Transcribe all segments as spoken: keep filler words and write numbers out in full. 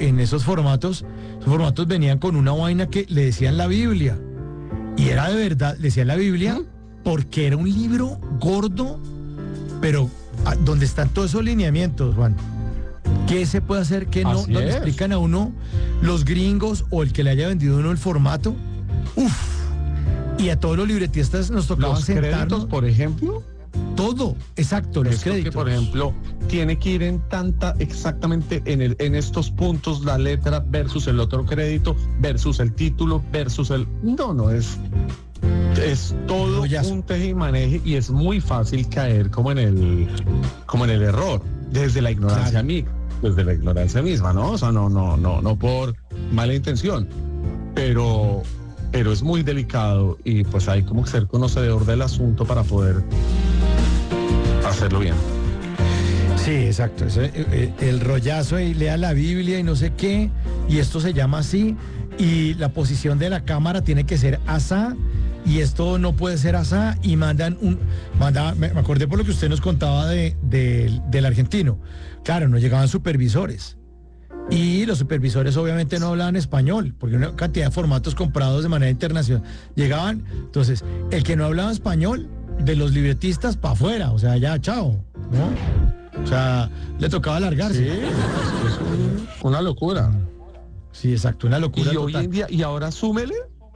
en esos formatos, esos formatos venían con una vaina que le decían la Biblia. Y era de verdad, le decían la Biblia porque era un libro gordo, pero a, donde están todos esos lineamientos, Juan. ¿Qué se puede hacer? ¿Qué no? Así Donde es. explican a uno los gringos o el que le haya vendido a uno el formato. Uf. Y a todos los libretistas nos tocaba Los sentarnos. créditos, por ejemplo. Todo, exacto, los Esto créditos. que, por ejemplo, tiene que ir en tanta, exactamente en, el, en estos puntos, la letra versus el otro crédito, versus el título, versus el... No, no, es... Es todo Rollazo. un teje y maneje y es muy fácil caer como en el como en el error desde la ignorancia Claro. mi- desde la ignorancia misma, ¿no? O sea, no no no no por mala intención, pero pero es muy delicado y pues hay como que ser conocedor del asunto para poder hacerlo bien. Sí, exacto. Eso, eh, el rollazo y lea la Biblia y no sé qué, y esto se llama así, y la posición de la cámara tiene que ser asá, y esto no puede ser asá, y mandan un... Manda, me, me acordé por lo que usted nos contaba de, de- del argentino. Claro, no llegaban supervisores. Y los supervisores obviamente no hablaban español, porque una cantidad de formatos comprados de manera internacional llegaban. Entonces, el que no hablaba español, de los libretistas para afuera, o sea, ya, chao, ¿no? O sea, le tocaba alargarse. Sí, es, es un- una locura. Sí, exacto, una locura Y hoy total. en día, y ahora súmele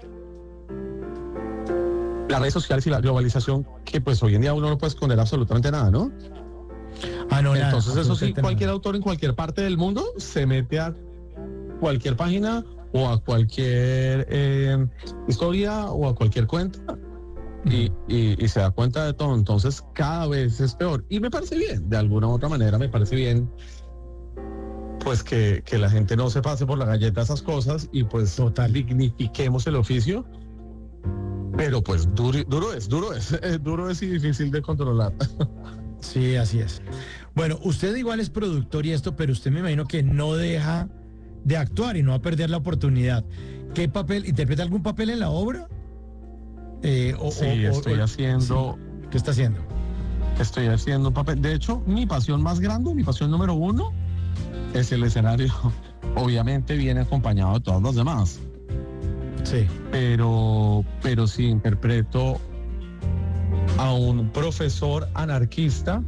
las redes sociales y la globalización, que pues hoy en día uno no puede esconder absolutamente nada, ¿no? Ah, no, nada, Entonces eso sí, absolutamente cualquier nada. autor en cualquier parte del mundo se mete a cualquier página o a cualquier eh, historia o a cualquier cuenta y, y- y se da cuenta de todo. Entonces cada vez es peor. Y me parece bien, de alguna u otra manera me parece bien pues que, que la gente no se pase por la galleta esas cosas y pues Total. dignifiquemos el oficio. Pero pues duro, duro es, duro es, eh, duro es y difícil de controlar. Sí, así es. Bueno, usted igual es productor y esto, pero usted me imagino que no deja de actuar y no va a perder la oportunidad. ¿Qué papel? ¿Interpreta algún papel en la obra? Eh, o, Sí, o- o- estoy o- haciendo, sí. ¿Qué está haciendo? estoy haciendo un papel. De hecho, mi pasión más grande, mi pasión número uno, es el escenario. Obviamente viene acompañado de todas las demás, Sí. pero, pero sí interpreto a un profesor anarquista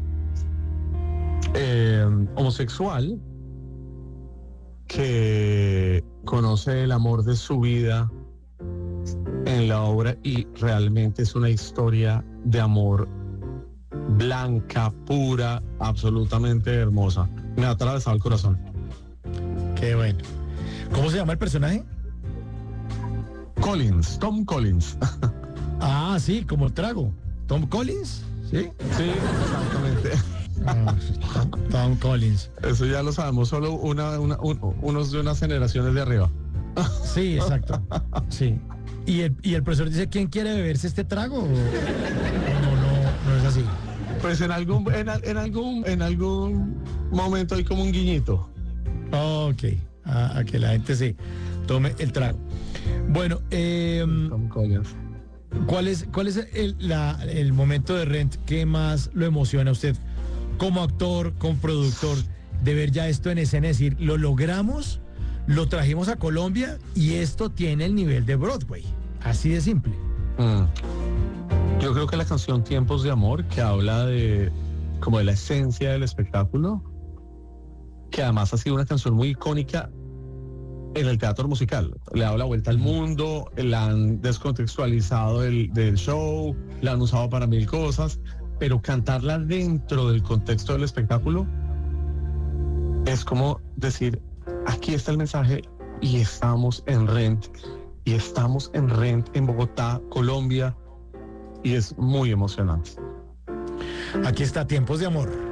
eh, homosexual que conoce el amor de su vida en la obra y realmente es una historia de amor blanca, pura, absolutamente hermosa. Me ha atravesado el corazón. Qué bueno. ¿Cómo se llama el personaje? Collins, Tom Collins. Ah, sí, como el trago. Tom Collins, ¿sí? Sí, exactamente. Ah, Tom, Tom Collins. Eso ya lo sabemos, solo una, una- un- unos de unas generaciones de arriba. Sí, exacto. Sí. Y el, y el profesor dice, ¿quién quiere beberse este trago? ¿O no, no, no es así? Pues en algún, en, al- en algún, en algún momento hay como un guiñito. Ok, a, a que la gente se tome el trago. Bueno, eh, Tom Collins. ¿cuál es, cuál es el, la- el momento de Rent que más lo emociona a usted como actor, como productor, de ver ya esto en escena, decir, lo logramos, lo trajimos a Colombia y esto tiene el nivel de Broadway? Así de simple. Mm. Yo creo que la canción Tiempos de Amor, que habla de como de la esencia del espectáculo, que además ha sido una canción muy icónica en el teatro musical. Le ha dado la vuelta al mundo, la han descontextualizado del, del show, la han usado para mil cosas, pero cantarla dentro del contexto del espectáculo es como decir, aquí está el mensaje y estamos en Rent, y estamos en Rent en Bogotá, Colombia, y es muy emocionante. Aquí está Tiempos de Amor.